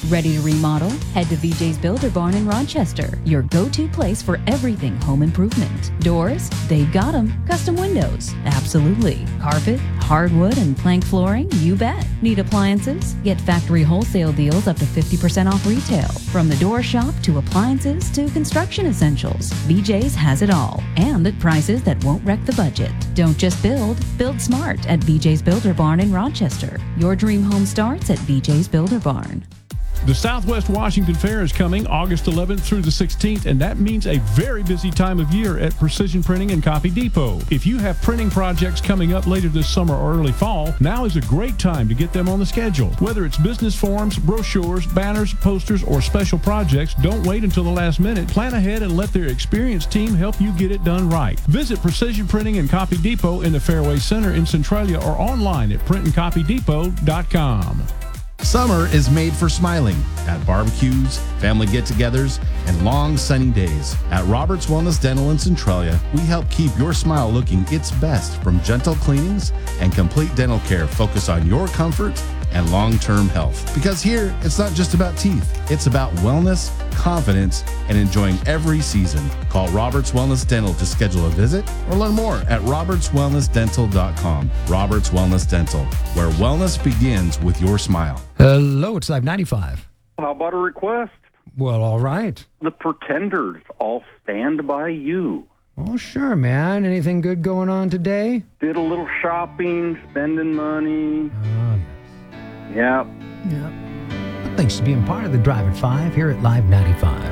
Ready to remodel? Head to VJ's Builder Barn in Rochester, your go-to place for everything home improvement. Doors? They've got them. Custom windows? Absolutely. Carpet, hardwood, and plank flooring? You bet. Need appliances? Get factory wholesale deals up to 50% off retail. From the door shop to appliances to construction essentials, VJ's has it all. And at prices that won't wreck the budget. Don't just build smart at VJ's Builder Barn in Rochester. Your dream home starts at VJ's Builder Barn. The Southwest Washington Fair is coming August 11th through the 16th, and that means a very busy time of year at Precision Printing and Copy Depot. If you have printing projects coming up later this summer or early fall, now is a great time to get them on the schedule. Whether it's business forms, brochures, banners, posters, or special projects, don't wait until the last minute. Plan ahead and let their experienced team help you get it done right. Visit Precision Printing and Copy Depot in the Fairway Center in Centralia or online at printandcopydepot.com. Summer is made for smiling at barbecues, family get-togethers, and long sunny days. At Roberts Wellness Dental in Centralia, we help keep your smile looking its best from gentle cleanings and complete dental care focused on your comfort and long-term health. Because here, it's not just about teeth. It's about wellness, confidence, and enjoying every season. Call Roberts Wellness Dental to schedule a visit or learn more at robertswellnessdental.com. Roberts Wellness Dental, where wellness begins with your smile. Hello, it's Live 95. How about a request? Well, all right. The Pretenders, I'll Stand By You. Oh, sure, man. Anything good going on today? Did a little shopping, spending money. Yeah. Yeah. Thanks for being part of the Drive at 5 here at Live 95.